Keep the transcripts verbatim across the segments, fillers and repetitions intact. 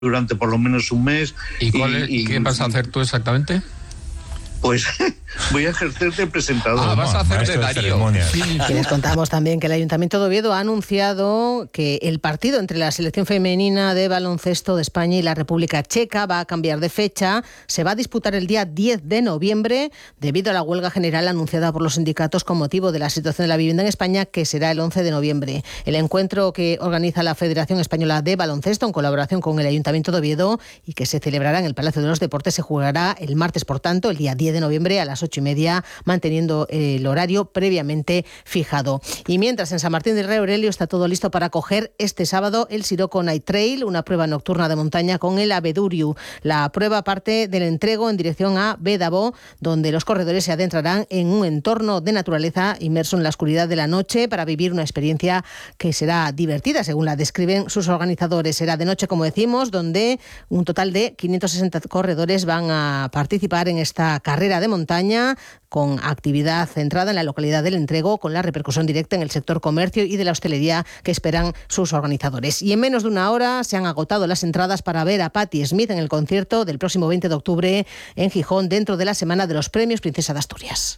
durante por lo menos un mes. ¿Y, cuál es, y, y qué vas a hacer tú exactamente? Pues voy a ejercer de presentador. Ah, vas a hacer de Darío. Sí. Y les contamos también que el Ayuntamiento de Oviedo ha anunciado que el partido entre la selección femenina de baloncesto de España y la República Checa va a cambiar de fecha. Se va a disputar el día diez de noviembre debido a la huelga general anunciada por los sindicatos con motivo de la situación de la vivienda en España, que será el once de noviembre. El encuentro que organiza la Federación Española de Baloncesto en colaboración con el Ayuntamiento de Oviedo y que se celebrará en el Palacio de los Deportes se jugará el martes, por tanto, el día diez de noviembre a las ocho y media, manteniendo el horario previamente fijado. Y mientras en San Martín del Rey Aurelio está todo listo para acoger este sábado el Siroco Night Trail, una prueba nocturna de montaña con el Abeduriu. La prueba parte del entrego en dirección a Bédavo, donde los corredores se adentrarán en un entorno de naturaleza inmerso en la oscuridad de la noche para vivir una experiencia que será divertida, según la describen sus organizadores. Será de noche, como decimos, donde un total de quinientos sesenta corredores van a participar en esta carrera de montaña, con actividad centrada en la localidad del entrego, con la repercusión directa en el sector comercio y de la hostelería que esperan sus organizadores. Y en menos de una hora se han agotado las entradas para ver a Patti Smith en el concierto del próximo veinte de octubre en Gijón, dentro de la semana de los Premios Princesa de Asturias.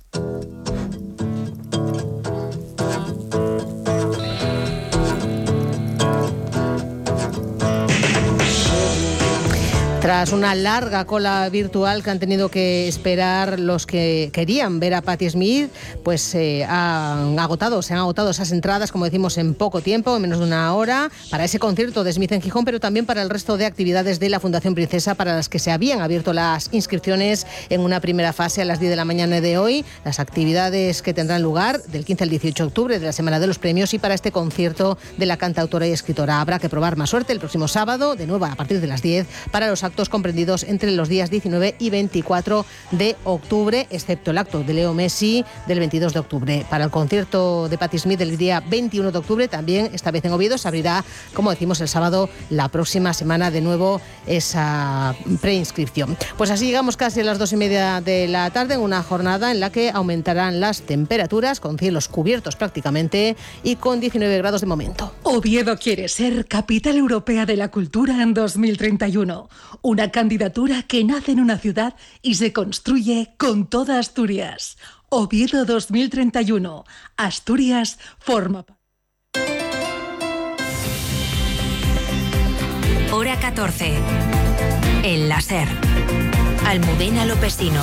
Tras una larga cola virtual que han tenido que esperar los que querían ver a Patti Smith, pues eh, han agotado, se han agotado esas entradas, como decimos, en poco tiempo, en menos de una hora, para ese concierto de Smith en Gijón, pero también para el resto de actividades de la Fundación Princesa, para las que se habían abierto las inscripciones en una primera fase a las diez de la mañana de hoy. Las actividades que tendrán lugar del quince al dieciocho de octubre, de la Semana de los Premios, y para este concierto de la cantautora y escritora. Habrá que probar más suerte el próximo sábado, de nuevo a partir de las diez, para los actos comprendidos entre los días diecinueve y veinticuatro de octubre, excepto el acto de Leo Messi del veintidós de octubre. Para el concierto de Patti Smith del día veintiuno de octubre, también esta vez en Oviedo, se abrirá, como decimos, el sábado, la próxima semana, de nuevo esa preinscripción. Pues así llegamos casi a las dos y media de la tarde, en una jornada en la que aumentarán las temperaturas, con cielos cubiertos prácticamente y con diecinueve grados de momento. Oviedo quiere ser capital europea de la cultura en dos mil treinta y uno. Una candidatura que nace en una ciudad y se construye con toda Asturias. Oviedo dos mil treinta y uno. Asturias forma parte. Hora catorce. El láser. Almudena Lopesino.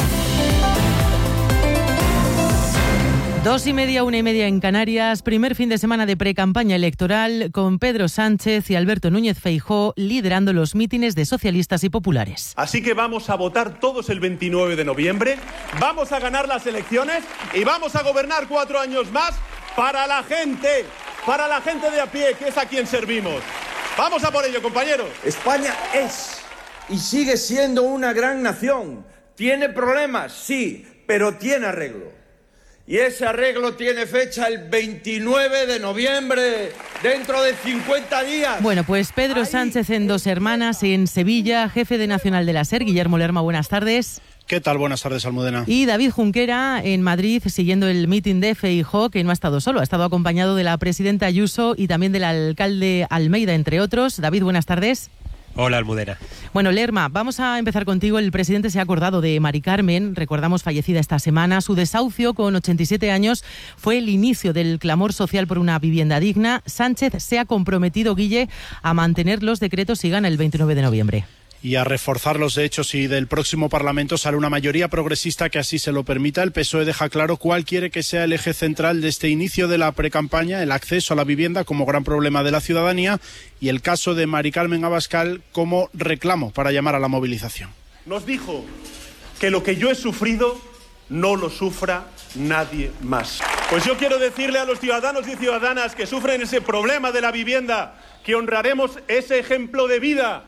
Dos y media, una y media en Canarias, primer fin de semana de precampaña electoral con Pedro Sánchez y Alberto Núñez Feijóo liderando los mítines de socialistas y populares. Así que vamos a votar todos el veintinueve de noviembre, vamos a ganar las elecciones y vamos a gobernar cuatro años más para la gente, para la gente de a pie, que es a quien servimos. Vamos a por ello, compañeros. España es y sigue siendo una gran nación. Tiene problemas, sí, pero tiene arreglo. Y ese arreglo tiene fecha el veintinueve de noviembre, dentro de cincuenta días. Bueno, pues Pedro Sánchez en Dos Hermanas, en Sevilla, jefe de Nacional de la SER, Guillermo Lerma, buenas tardes. ¿Qué tal? Buenas tardes, Almudena. Y David Junquera en Madrid, siguiendo el mitin de Feijóo, que no ha estado solo, ha estado acompañado de la presidenta Ayuso y también del alcalde Almeida, entre otros. David, buenas tardes. Hola, Almudena. Bueno, Lerma, vamos a empezar contigo. El presidente se ha acordado de Mari Carmen, recordamos, fallecida esta semana. Su desahucio con ochenta y siete años fue el inicio del clamor social por una vivienda digna. Sánchez se ha comprometido, Guille, a mantener los decretos si gana el veintinueve de noviembre. Y a reforzarlos, de hecho, si del próximo Parlamento sale una mayoría progresista que así se lo permita. El P S O E deja claro cuál quiere que sea el eje central de este inicio de la precampaña: el acceso a la vivienda como gran problema de la ciudadanía y el caso de Mari Carmen Abascal como reclamo para llamar a la movilización. Nos dijo que lo que yo he sufrido no lo sufra nadie más. Pues yo quiero decirle a los ciudadanos y ciudadanas que sufren ese problema de la vivienda que honraremos ese ejemplo de vida.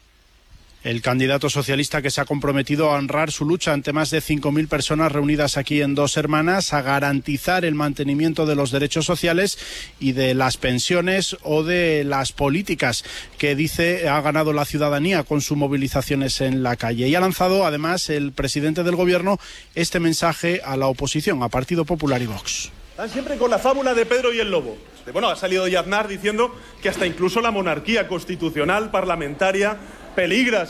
El candidato socialista, que se ha comprometido a honrar su lucha ante más de cinco mil personas reunidas aquí en Dos Hermanas, a garantizar el mantenimiento de los derechos sociales y de las pensiones o de las políticas que dice ha ganado la ciudadanía con sus movilizaciones en la calle. Y ha lanzado, además, el presidente del Gobierno este mensaje a la oposición, a Partido Popular y Vox. Están siempre con la fábula de Pedro y el lobo. Bueno, ha salido hoy Aznar diciendo que hasta incluso la monarquía constitucional parlamentaria peligra